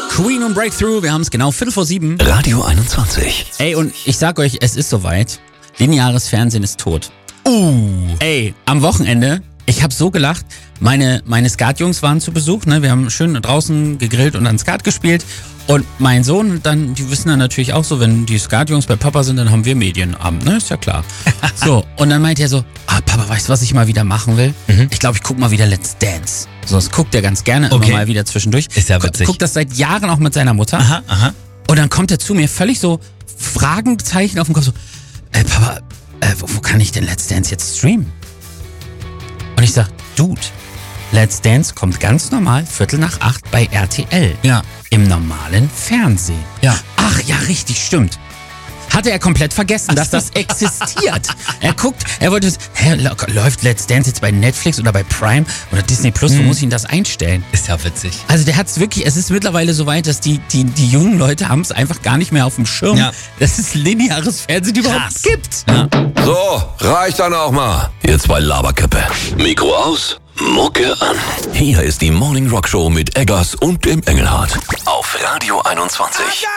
Queen und Breakthrough, wir haben es genau 7:15. Radio 21. Ey, und ich sag euch, es ist soweit. Lineares Fernsehen ist tot. Ey, am Wochenende, ich habe so gelacht. Meine Skat-Jungs waren zu Besuch, ne? Wir haben schön draußen gegrillt und dann Skat gespielt. Und mein Sohn, dann, die wissen dann natürlich auch so, wenn die Skat-Jungs bei Papa sind, dann haben wir Medienabend, ne? Ist ja klar. So, und dann meint er so, Papa, weißt du, was ich mal wieder machen will? Ich glaube, ich guck mal wieder Let's Dance. So, das guckt er ganz gerne immer mal wieder zwischendurch. Ist ja witzig. Guckt das seit Jahren auch mit seiner Mutter. Aha. Und dann kommt er zu mir völlig so Fragezeichen auf dem Kopf so, Papa, wo kann ich denn Let's Dance jetzt streamen? Und ich sag, Dude, Let's Dance kommt ganz normal 7:45 bei RTL. Ja. Im normalen Fernsehen. Ja. Ach ja, richtig, stimmt. Hatte er komplett vergessen, dass das existiert. Er guckt, er wollte, läuft Let's Dance jetzt bei Netflix oder bei Prime oder Disney Plus, wo muss ich denn das einstellen? Ist ja witzig. Also der hat's wirklich, es ist mittlerweile so weit, dass die jungen Leute haben es einfach gar nicht mehr auf dem Schirm, dass es lineares Fernsehen überhaupt gibt. Ja. So, reicht dann auch mal. Jetzt bei Laberkippe. Mikro aus, Mucke an. Hier ist die Morning Rock Show mit Eggers und dem Engelhardt. Auf Radio 21.